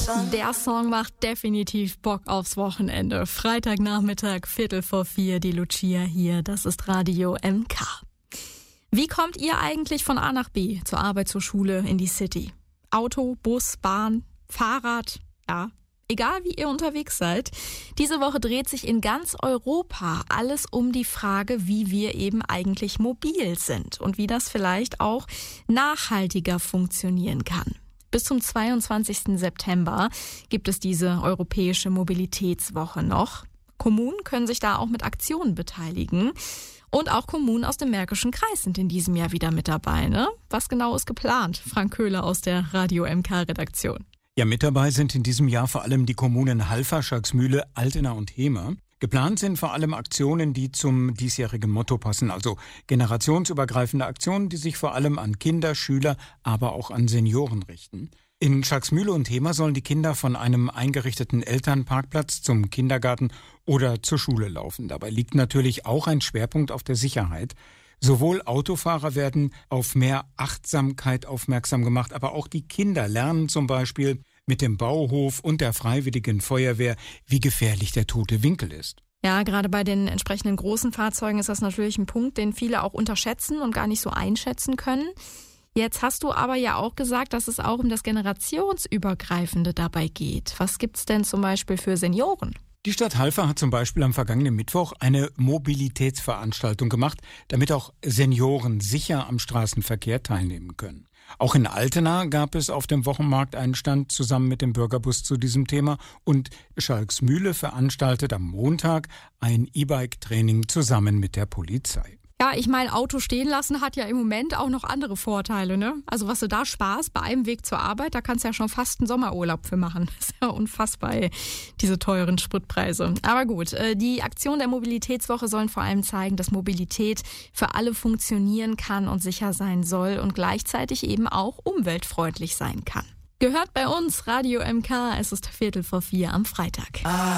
Der Song macht definitiv Bock aufs Wochenende. Freitagnachmittag, 3:45, die Lucia hier. Das ist Radio MK. Wie kommt ihr eigentlich von A nach B, zur Arbeit, zur Schule, in die City? Auto, Bus, Bahn, Fahrrad, ja, egal wie ihr unterwegs seid. Diese Woche dreht sich in ganz Europa alles um die Frage, wie wir eben eigentlich mobil sind und wie das vielleicht auch nachhaltiger funktionieren kann. Bis zum 22. September gibt es diese europäische Mobilitätswoche noch. Kommunen können sich da auch mit Aktionen beteiligen. Und auch Kommunen aus dem Märkischen Kreis sind in diesem Jahr wieder mit dabei, ne? Was genau ist geplant? Frank Köhler aus der Radio MK-Redaktion. Ja, mit dabei sind in diesem Jahr vor allem die Kommunen Halver, Schalksmühle, Altena und Hemer. Geplant sind vor allem Aktionen, die zum diesjährigen Motto passen, also generationsübergreifende Aktionen, die sich vor allem an Kinder, Schüler, aber auch an Senioren richten. In Schalksmühle und Hemer sollen die Kinder von einem eingerichteten Elternparkplatz zum Kindergarten oder zur Schule laufen. Dabei liegt natürlich auch ein Schwerpunkt auf der Sicherheit. Sowohl Autofahrer werden auf mehr Achtsamkeit aufmerksam gemacht, aber auch die Kinder lernen zum Beispiel mit dem Bauhof und der Freiwilligen Feuerwehr, wie gefährlich der tote Winkel ist. Ja, gerade bei den entsprechenden großen Fahrzeugen ist das natürlich ein Punkt, den viele auch unterschätzen und gar nicht so einschätzen können. Jetzt hast du aber ja auch gesagt, dass es auch um das Generationsübergreifende dabei geht. Was gibt's denn zum Beispiel für Senioren? Die Stadt Halver hat zum Beispiel am vergangenen Mittwoch eine Mobilitätsveranstaltung gemacht, damit auch Senioren sicher am Straßenverkehr teilnehmen können. Auch in Altena gab es auf dem Wochenmarkt einen Stand zusammen mit dem Bürgerbus zu diesem Thema und Schalksmühle veranstaltet am Montag ein E-Bike-Training zusammen mit der Polizei. Ja, ich meine, Auto stehen lassen hat ja im Moment auch noch andere Vorteile, ne? Also was du da sparst bei einem Weg zur Arbeit, da kannst du ja schon fast einen Sommerurlaub für machen. Das ist ja unfassbar, diese teuren Spritpreise. Aber gut, die Aktion der Mobilitätswoche sollen vor allem zeigen, dass Mobilität für alle funktionieren kann und sicher sein soll und gleichzeitig eben auch umweltfreundlich sein kann. Gehört bei uns Radio MK, es ist 3:45 am Freitag.